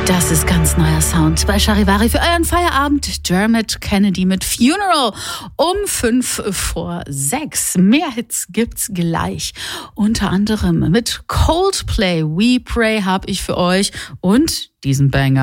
Das ist ganz neuer Sound bei Charivari für euren Feierabend. Dermot Kennedy mit Funeral um 5:05. Mehr Hits gibt's gleich. Unter anderem mit Coldplay, We Pray habe ich für euch und diesen Banger.